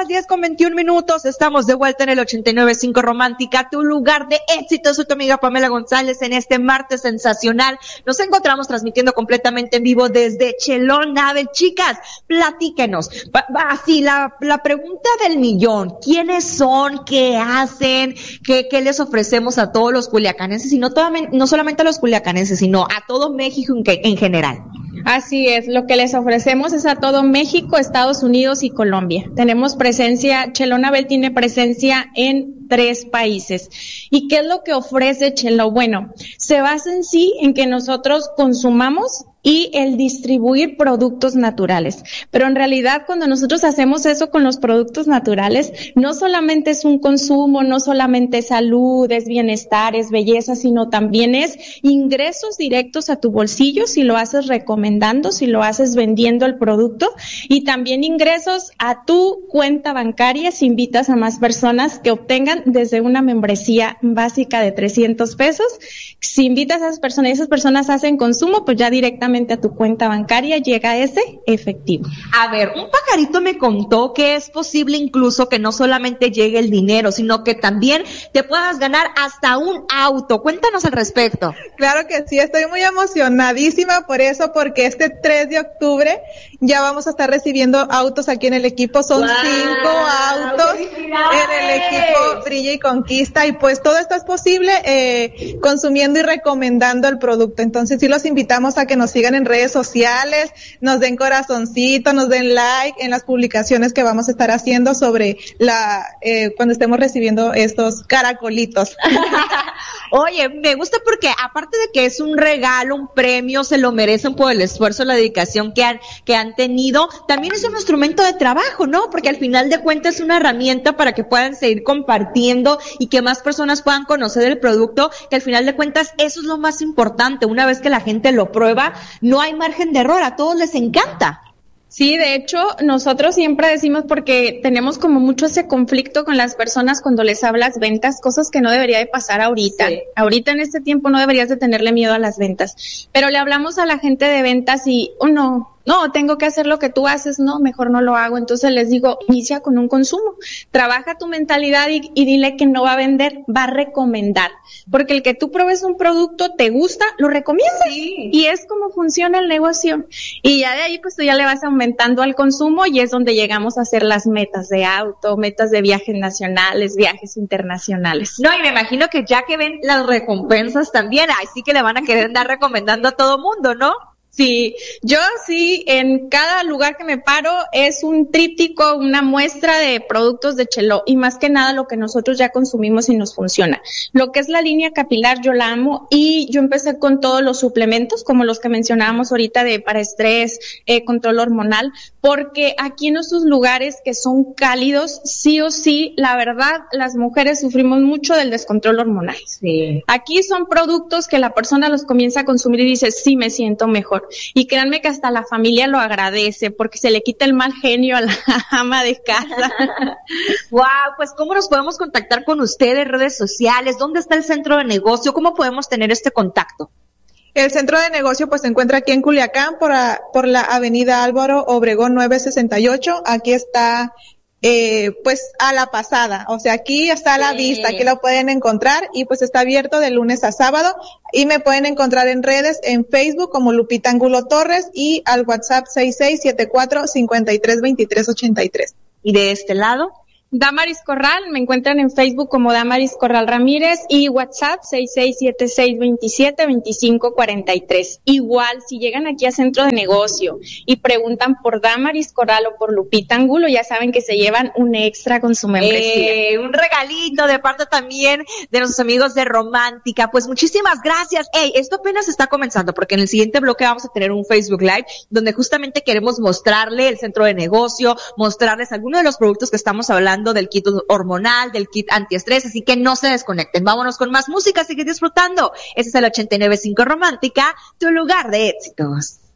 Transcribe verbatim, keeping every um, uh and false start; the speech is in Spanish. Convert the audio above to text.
diez con veintiún minutos, estamos de vuelta en el ochenta y nueve punto cinco Romántica, tu lugar de éxito. Soy tu amiga Pamela González en este martes sensacional. Nos encontramos transmitiendo completamente en vivo desde Chelón Nave. Chicas, platíquenos. Así, la, la pregunta del millón. ¿Quiénes son? ¿Qué hacen? ¿Qué, qué les ofrecemos a todos los culiacanenses? Y no, toda, no solamente a los culiacanenses, sino a todo México en, en general. Así es, lo que les ofrecemos es a todo México, Estados Unidos y Colombia. Tenemos presencia, Chelón Abel tiene presencia en tres países. ¿Y qué es lo que ofrece Chelo? Bueno, se basa en sí en que nosotros consumamos y el distribuir productos naturales. Pero en realidad cuando nosotros hacemos eso con los productos naturales, no solamente es un consumo, no solamente es salud, es bienestar, es belleza, sino también es ingresos directos a tu bolsillo si lo haces recomendando, si lo haces vendiendo el producto, y también ingresos a tu cuenta bancaria si invitas a más personas que obtengan desde una membresía básica de trescientos pesos. Si invitas a esas personas y esas personas hacen consumo, pues ya directamente a tu cuenta bancaria llega ese efectivo. A ver, un pajarito me contó que es posible incluso que no solamente llegue el dinero, sino que también te puedas ganar hasta un auto. Cuéntanos al respecto. Claro que sí, estoy muy emocionadísima por eso, porque este tres de octubre ya vamos a estar recibiendo autos aquí en el equipo. Son wow, cinco autos en el equipo Brilla y Conquista, y pues todo esto es posible eh, consumiendo y recomendando el producto. Entonces sí los invitamos a que nos sigan en redes sociales, nos den corazoncito, nos den like en las publicaciones que vamos a estar haciendo sobre la eh, cuando estemos recibiendo estos caracolitos. Oye, me gusta porque aparte de que es un regalo, un premio, se lo merecen por el esfuerzo, la dedicación que han que han tenido, también es un instrumento de trabajo, ¿no? Porque al final de cuentas es una herramienta para que puedan seguir compartiendo y que más personas puedan conocer el producto, que al final de cuentas eso es lo más importante. Una vez que la gente lo prueba, no hay margen de error, a todos les encanta. Sí, de hecho, nosotros siempre decimos, porque tenemos como mucho ese conflicto con las personas cuando les hablas ventas, cosas que no debería de pasar ahorita. Sí. Ahorita en este tiempo no deberías de tenerle miedo a las ventas. Pero le hablamos a la gente de ventas y, oh no, no, tengo que hacer lo que tú haces, no, mejor no lo hago. Entonces les digo, inicia con un consumo. Trabaja tu mentalidad y, y dile que no va a vender, va a recomendar. Porque el que tú pruebes un producto, te gusta, lo recomiendas. Sí. Y es como funciona el negocio. Y ya de ahí, pues tú ya le vas aumentando al consumo y es donde llegamos a hacer las metas de auto, metas de viajes nacionales, viajes internacionales. No, y me imagino que ya que ven las recompensas también, ahí sí que le van a querer andar recomendando a todo mundo, ¿no? Sí, yo sí, en cada lugar que me paro es un tríptico, una muestra de productos de Chelo, y más que nada lo que nosotros ya consumimos y nos funciona. Lo que es la línea capilar yo la amo, y yo empecé con todos los suplementos, como los que mencionábamos ahorita de para estrés, eh, control hormonal, porque aquí en esos lugares que son cálidos, sí o sí, la verdad, las mujeres sufrimos mucho del descontrol hormonal. Sí. Aquí son productos que la persona los comienza a consumir y dice, sí, me siento mejor. Y créanme que hasta la familia lo agradece, porque se le quita el mal genio a la ama de casa. Wow, pues ¿cómo nos podemos contactar con ustedes? Redes sociales, ¿dónde está el centro de negocio? ¿Cómo podemos tener este contacto? El centro de negocio pues se encuentra aquí en Culiacán por, a, por la avenida Álvaro Obregón nueve sesenta y ocho. Aquí está eh, pues a la pasada, o sea, aquí está a la sí. vista, aquí lo pueden encontrar, y pues está abierto de lunes a sábado, y me pueden encontrar en redes, en Facebook como Lupita Angulo Torres, y al WhatsApp seis seis siete cuatro, cinco tres dos tres, ocho tres. ¿Y de este lado? Damaris Corral, me encuentran en Facebook como Damaris Corral Ramírez, y WhatsApp seis seis siete seis dos siete dos cinco cuatro tres. Igual, si llegan aquí a Centro de Negocio y preguntan por Damaris Corral o por Lupita Angulo, ya saben que se llevan un extra con su membresía. Eh, un regalito de parte también de nuestros amigos de Romántica. Pues muchísimas gracias. Ey, esto apenas está comenzando, porque en el siguiente bloque vamos a tener un Facebook Live donde justamente queremos mostrarle el Centro de Negocio, mostrarles algunos de los productos que estamos hablando, del kit hormonal, del kit antiestrés, así que no se desconecten. Vámonos con más música, sigue disfrutando. Este es el ochenta y nueve punto cinco Romántica, tu lugar de éxitos.